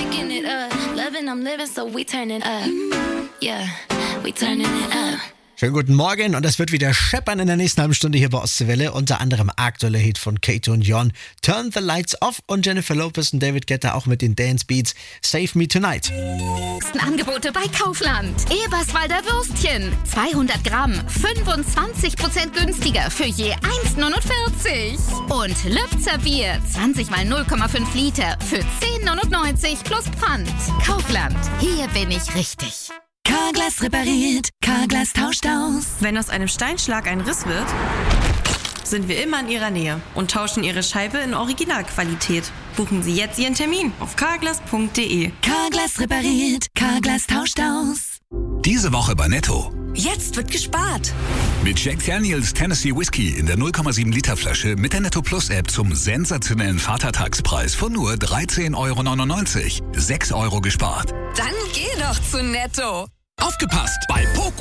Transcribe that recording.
Shaking it up, loving, I'm living, so we turning up. Yeah, we turning it up. Schönen guten Morgen und es wird wieder scheppern in der nächsten halben Stunde hier bei Ostseewelle. Unter anderem aktuelle Hit von Kato und Jon, Turn the Lights Off, und Jennifer Lopez und David Guetta auch mit den Dance Beats, Save Me Tonight. Angebote bei Kaufland. Eberswalder Würstchen. 200 Gramm, 25% günstiger für je 1,49. Und Lübzer Bier, 20 mal 0,5 Liter für 10,99 plus Pfand. Kaufland, hier bin ich richtig. Carglass repariert, Carglass tauscht aus. Wenn aus einem Steinschlag ein Riss wird, sind wir immer in Ihrer Nähe und tauschen Ihre Scheibe in Originalqualität. Buchen Sie jetzt Ihren Termin auf carglass.de. Carglass repariert, Carglass tauscht aus. Diese Woche bei Netto. Jetzt wird gespart. Mit Jack Daniels Tennessee Whiskey in der 0,7 Liter Flasche mit der Netto Plus App zum sensationellen Vatertagspreis von nur 13,99 €. 6 € gespart. Dann geh doch zu Netto. Aufgepasst! Bei Poco